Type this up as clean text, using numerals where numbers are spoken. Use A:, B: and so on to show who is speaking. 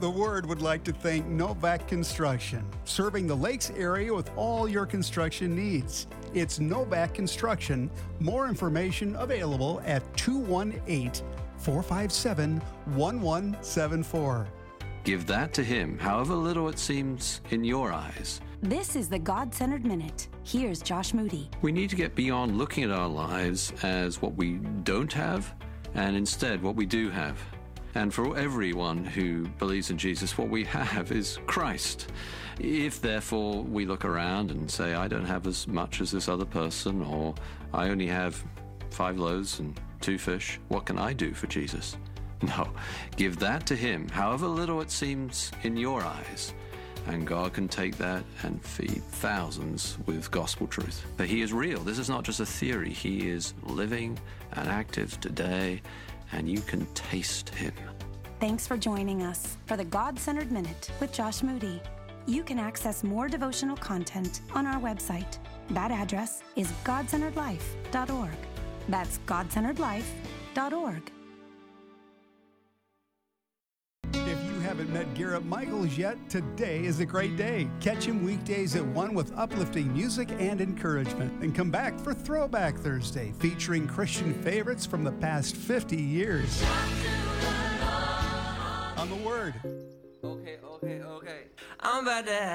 A: The Word would like to thank Novak Construction, serving the Lakes area with all your construction needs. It's Novak Construction. More information available at 218-457-1174.
B: Give that to Him, however little it seems in your eyes.
C: This is the God-Centered Minute. Here's Josh Moody.
B: We need to get beyond looking at our lives as what we don't have, and instead what we do have. And for everyone who believes in Jesus, what we have is Christ. If, therefore, we look around and say, I don't have as much as this other person, or I only have 5 loaves and 2 fish, what can I do for Jesus? No, give that to Him, however little it seems in your eyes, and God can take that and feed thousands with gospel truth. But He is real. This is not just a theory. He is living and active today, and you can taste Him.
C: Thanks for joining us for the God-Centered Minute with Josh Moody. You can access more devotional content on our website. That address is godcenteredlife.org. That's godcenteredlife.org.
A: If you haven't met Garrett Michaels yet, today is a great day. Catch him weekdays at 1 with uplifting music and encouragement. And come back for Throwback Thursday, featuring Christian favorites from the past 50 years. On the Word.
D: Okay. I'm about to